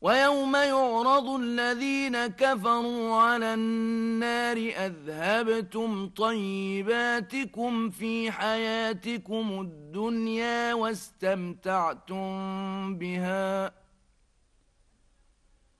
ويوم يعرض الذين كفروا على النار أذهبتم طيباتكم في حياتكم الدنيا واستمتعتم بها